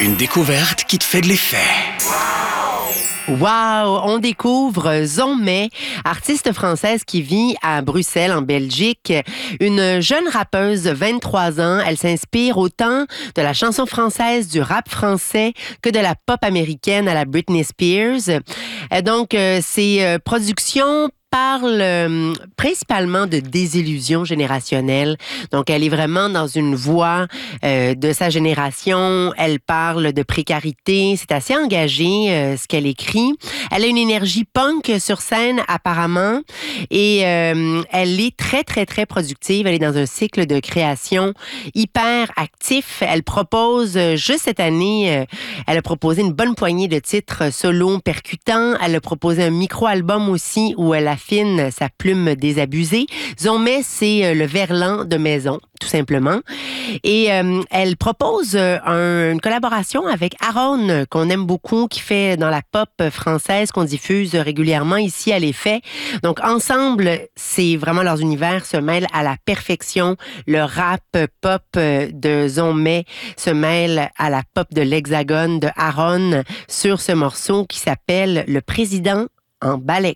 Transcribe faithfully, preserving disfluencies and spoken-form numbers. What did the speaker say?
Une découverte qui te fait de l'effet. Wow! On découvre Zomé, artiste française qui vit à Bruxelles, en Belgique. Une jeune rappeuse de vingt-trois ans. Elle s'inspire autant de la chanson française, du rap français, que de la pop américaine à la Britney Spears. Donc, ses productions parle euh, principalement de désillusion générationnelle. Donc, elle est vraiment dans une voie euh, de sa génération. Elle parle de précarité. C'est assez engagé, euh, ce qu'elle écrit. Elle a une énergie punk sur scène, apparemment. Et euh, elle est très, très, très productive. Elle est dans un cycle de création hyper actif. Elle propose, euh, juste cette année, euh, elle a proposé une bonne poignée de titres solo percutants. Elle a proposé un micro-album aussi où elle a affine sa plume désabusée. Zomé, c'est le verlan de maison, tout simplement. Et euh, elle propose un, une collaboration avec Aaron, qu'on aime beaucoup, qui fait dans la pop française, qu'on diffuse régulièrement ici à l'Effet. Donc, ensemble, c'est vraiment leurs univers se mêlent à la perfection. Le rap pop de Zomé se mêle à la pop de l'Hexagone de Aaron sur ce morceau qui s'appelle « Le président en balèque ».